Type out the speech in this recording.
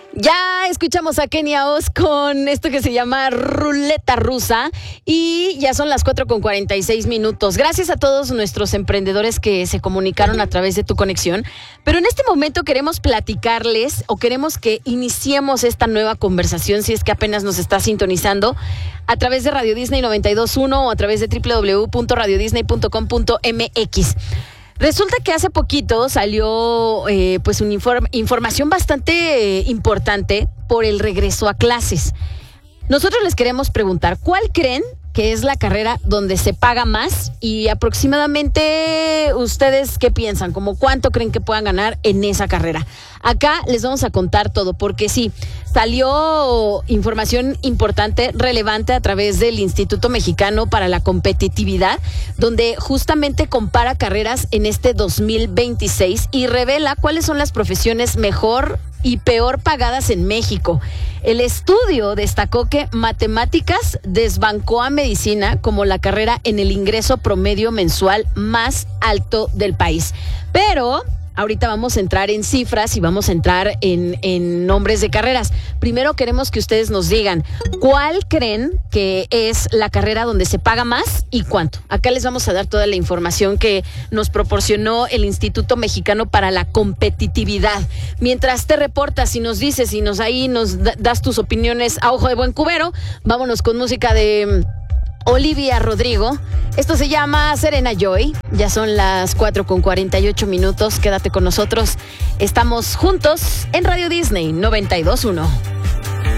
Ya escuchamos a Kenia Oz con esto que se llama Ruleta Rusa y ya son las 4:46. Gracias a todos nuestros emprendedores que se comunicaron a través de tu conexión. Pero en este momento queremos platicarles o queremos que iniciemos esta nueva conversación, si es que apenas nos está sintonizando, a través de Radio Disney 92.1 o a través de www.radiodisney.com.mx. Resulta que hace poquito salió pues una información bastante importante por el regreso a clases. Nosotros les queremos preguntar, ¿cuál creen que es la carrera donde se paga más? Y aproximadamente, ¿ustedes qué piensan? ¿Cómo cuánto creen que puedan ganar en esa carrera? Acá les vamos a contar todo, porque sí, salió información importante, relevante a través del Instituto Mexicano para la Competitividad, donde justamente compara carreras en este 2026 y revela cuáles son las profesiones mejor y peor pagadas en México. El estudio destacó que matemáticas desbancó a medicina como la carrera en el ingreso promedio mensual más alto del país. Pero ahorita vamos a entrar en cifras y vamos a entrar en nombres de carreras. Primero queremos que ustedes nos digan cuál creen que es la carrera donde se paga más y cuánto. Acá les vamos a dar toda la información que nos proporcionó el Instituto Mexicano para la Competitividad. Mientras te reportas y nos dices y nos das tus opiniones a ojo de buen cubero, vámonos con música de Olivia Rodrigo. Esto se llama Serena Joy. Ya son las 4:48. Quédate con nosotros. Estamos juntos en Radio Disney 92.1.